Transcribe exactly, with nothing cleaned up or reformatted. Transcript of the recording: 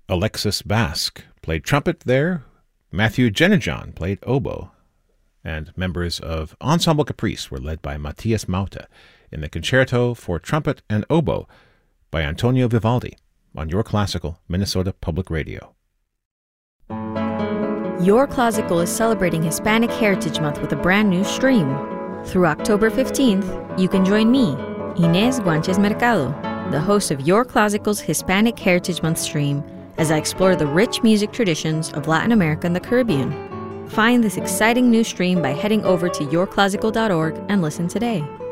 Alexis Basque played trumpet there. Matthew Jenejon played oboe. And members of Ensemble Caprice were led by Matthias Mauta in the Concerto for Trumpet and Oboe by Antonio Vivaldi on Your Classical Minnesota Public Radio. Your Classical is celebrating Hispanic Heritage Month with a brand new stream. Through October fifteenth, you can join me, Inés Guanches Mercado, the host of Your Classical's Hispanic Heritage Month stream, as I explore the rich music traditions of Latin America and the Caribbean. Find this exciting new stream by heading over to your classical dot org and listen today.